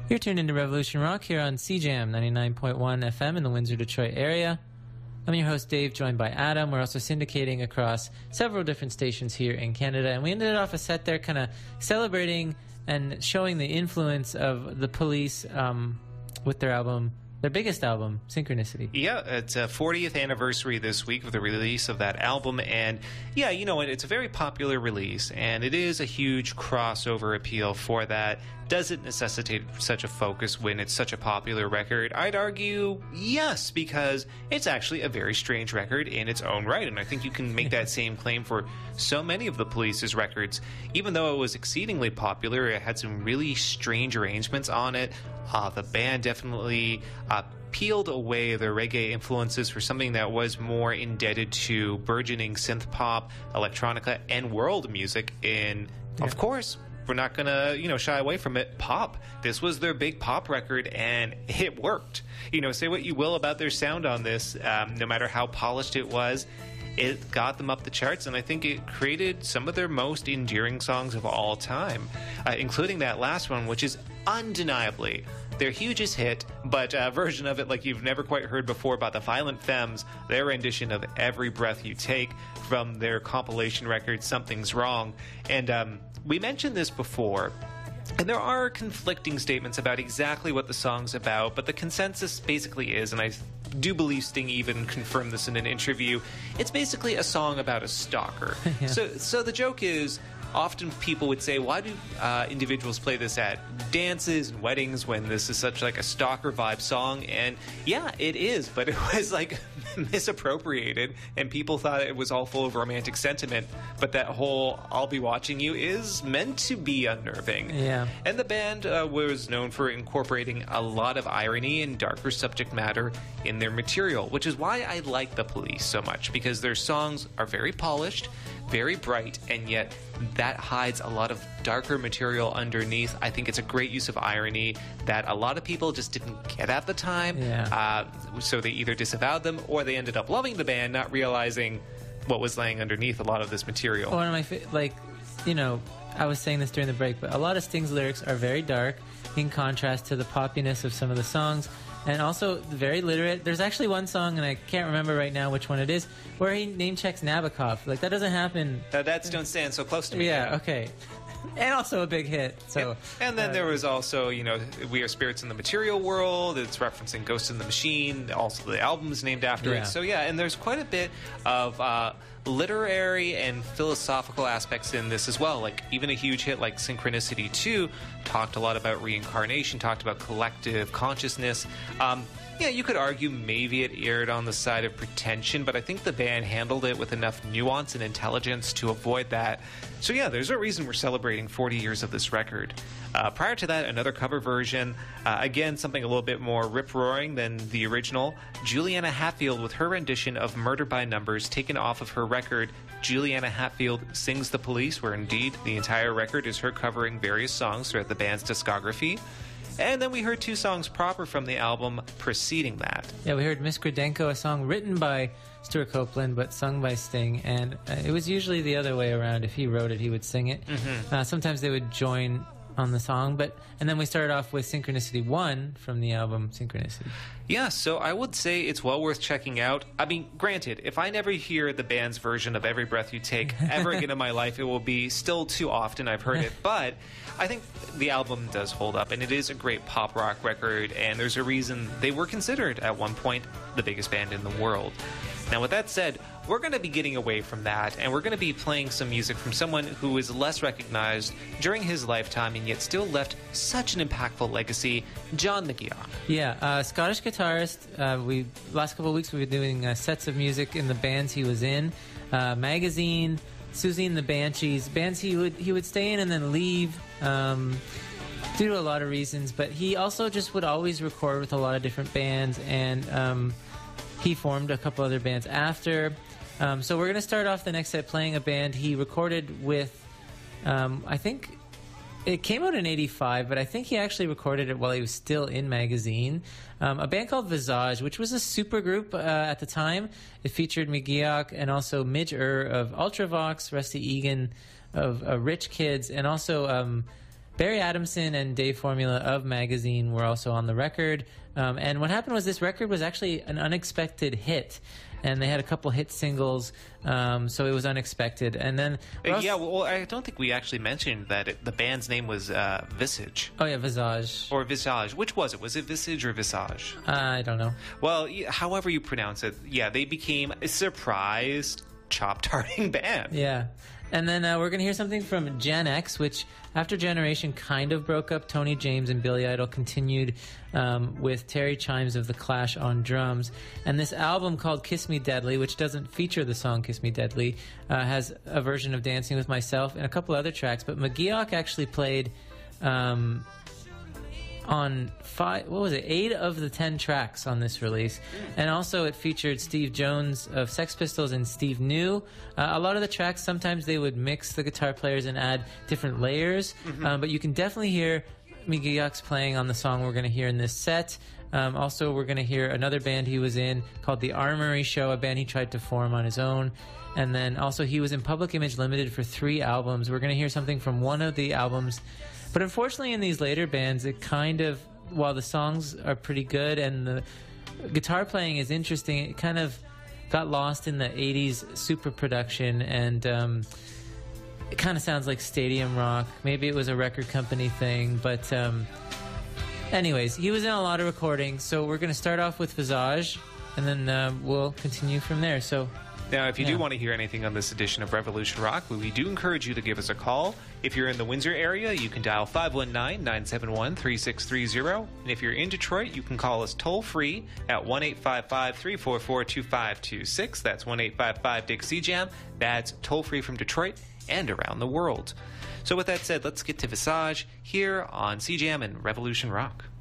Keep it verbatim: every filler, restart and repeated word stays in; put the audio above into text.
You're tuned into Revolution Rock here on C J A M ninety-nine point one F M in the Windsor, Detroit area. I'm your host, Dave, joined by Adam. We're also syndicating across several different stations here in Canada. And we ended off a set there kind of celebrating and showing the influence of the Police um, with their album, their biggest album, Synchronicity. Yeah, it's a fortieth anniversary this week of the release of that album. And yeah, you know what? It's a very popular release, and it is a huge crossover appeal for that. Does it necessitate such a focus when it's such a popular record? I'd argue yes, because it's actually a very strange record in its own right. And I think you can make that same claim for so many of the Police's records. Even though it was exceedingly popular, it had some really strange arrangements on it. Uh, the band definitely uh, peeled away the reggae influences for something that was more indebted to burgeoning synth pop, electronica, and world music in, yeah. Of course, we're not going to, you know, shy away from it, pop. This was their big pop record, and it worked. You know, say what you will about their sound on this, um, no matter how polished it was, it got them up the charts, and I think it created some of their most endearing songs of all time, uh, including that last one, which is undeniably their hugest hit, but a version of it like you've never quite heard before, about the Violent Femmes, their rendition of Every Breath You Take from their compilation record, Something's Wrong. And um, we mentioned this before, and there are conflicting statements about exactly what the song's about, but the consensus basically is, and I do believe Sting even confirmed this in an interview, it's basically a song about a stalker. yeah. So, so the joke is, often people would say, why do uh, individuals play this at dances and weddings when this is such like a stalker vibe song? And yeah, it is, but it was like misappropriated, and people thought it was all full of romantic sentiment. But that whole "I'll be watching you" is meant to be unnerving. Yeah. And the band uh, was known for incorporating a lot of irony and darker subject matter in their material, which is why I like the Police so much, because their songs are very polished, very bright, and yet that hides a lot of darker material underneath. I think it's a great use of irony that a lot of people just didn't get at the time. Yeah. Uh, so they either disavowed them or they ended up loving the band, not realizing what was laying underneath a lot of this material. One of my, fa- like, you know, I was saying this during the break, but a lot of Sting's lyrics are very dark in contrast to the poppiness of some of the songs. And also very literate. There's actually one song, and I can't remember right now which one it is, where he name checks Nabokov. Like, that doesn't happen. Uh, that's Don't Stand So Close to Me. Yeah, okay. And also a big hit. So, yeah. And then uh, there was also, you know, We Are Spirits in the Material World. It's referencing Ghost in the Machine. Also, the album is named after yeah. it. So, yeah, and there's quite a bit of uh, literary and philosophical aspects in this as well. Like, even a huge hit like Synchronicity two talked a lot about reincarnation, talked about collective consciousness. Um, yeah, you could argue maybe it erred on the side of pretension, but I think the band handled it with enough nuance and intelligence to avoid that. So yeah, there's a reason we're celebrating forty years of this record. Uh, prior to that, another cover version, uh, again, something a little bit more rip-roaring than the original, Juliana Hatfield with her rendition of Murder by Numbers, taken off of her record, Juliana Hatfield Sings the Police, where indeed the entire record is her covering various songs throughout the band's discography. And then we heard two songs proper from the album preceding that. Yeah, we heard Miss Gradenko, a song written by Stuart Copeland but sung by Sting, and uh, it was usually the other way around. If he wrote it, he would sing it. Mm-hmm. Uh, sometimes they would join on the song, but and then we started off with Synchronicity one from the album Synchronicity. Yeah, so I would say it's well worth checking out. I mean, granted, if I never hear the band's version of Every Breath You Take ever again in my life, it will be still too often I've heard it, but I think the album does hold up, and it is a great pop rock record, and there's a reason they were considered at one point the biggest band in the world. Now, with that said, we're going to be getting away from that, and we're going to be playing some music from someone who is less recognized during his lifetime and yet still left such an impactful legacy, John McGeoch. Yeah, uh, Scottish guitarist. Uh, we last couple of weeks we've been doing uh, sets of music in the bands he was in. Uh, Magazine, Susie and the Banshees, bands he would he would stay in and then leave um, due to a lot of reasons. But he also just would always record with a lot of different bands, and um, he formed a couple other bands after. Um, so we're going to start off the next set playing a band he recorded with, um, I think it came out in eighty-five, but I think he actually recorded it while he was still in Magazine. Um, a band called Visage, which was a super group uh, at the time. It featured McGeoch and also Midge Ure of Ultravox, Rusty Egan of uh, Rich Kids, and also um, Barry Adamson and Dave Formula of Magazine were also on the record. Um, and what happened was this record was actually an unexpected hit. And they had a couple hit singles, um, so it was unexpected. And then... Uh, yeah, well, I don't think we actually mentioned that it, the band's name was uh, Visage. Oh, yeah, Visage. Or Visage. Which was it? Was it Visage or Visage? Uh, I don't know. Well, however you pronounce it, yeah, they became a surprise chop-tarting band. Yeah. And then uh, we're going to hear something from Gen X, which after Generation kind of broke up. Tony James and Billy Idol continued um, with Terry Chimes of The Clash on drums. And this album called Kiss Me Deadly, which doesn't feature the song Kiss Me Deadly, uh, has a version of Dancing With Myself and a couple other tracks. But McGeoch actually played... Um, on five, what was it, eight of the ten tracks on this release. And also it featured Steve Jones of Sex Pistols and Steve New. Uh, a lot of the tracks, sometimes they would mix the guitar players and add different layers, mm-hmm. um, but you can definitely hear Miggy Yucks playing on the song we're going to hear in this set. Um, also, we're going to hear another band he was in called The Armory Show, a band he tried to form on his own. And then also he was in Public Image Limited for three albums. We're going to hear something from one of the albums. But unfortunately, in these later bands, it kind of, while the songs are pretty good and the guitar playing is interesting, it kind of got lost in the eighties super production, and um, it kind of sounds like stadium rock. Maybe it was a record company thing, but um, anyways, he was in a lot of recordings, so we're going to start off with Visage, and then uh, we'll continue from there. So... Now, if you yeah. do want to hear anything on this edition of Revolution Rock, we do encourage you to give us a call. If you're in the Windsor area, you can dial five one nine, nine seven one, three six three zero. And if you're in Detroit, you can call us toll-free at one eight five five, three four four, two five two six. That's one eight five five, D I C C-JAM. That's toll-free from Detroit and around the world. So with that said, let's get to Visage here on C-JAM and Revolution Rock.